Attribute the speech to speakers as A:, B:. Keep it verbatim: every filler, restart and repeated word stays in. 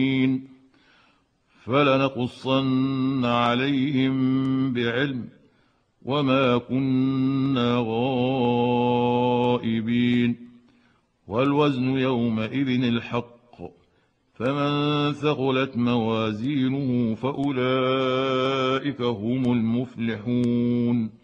A: فلنقصن عليهم بعلم وما كنا غائبين والوزن يومئذ الحق فمن ثقلت موازينه فأولئك هم المفلحون